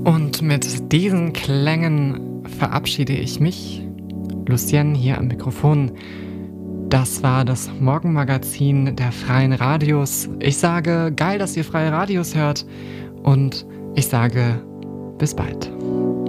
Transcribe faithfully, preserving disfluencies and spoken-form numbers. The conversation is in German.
Und mit diesen Klängen verabschiede ich mich. Lucien hier am Mikrofon. Das war das Morgenmagazin der Freien Radios. Ich sage, geil, dass ihr Freie Radios hört. Und ich sage, bis bald.